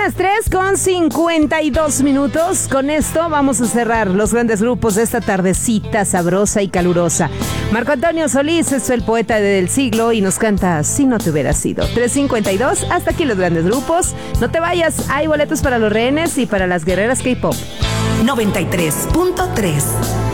las 3:52. Con esto vamos a cerrar los grandes grupos de esta tardecita sabrosa y calurosa. Marco Antonio Solís es el poeta del siglo y nos canta Si no te hubiera sido. 3:52, hasta aquí los grandes grupos. No te vayas, hay boletos para los rehenes y para las guerreras K-pop. 93.3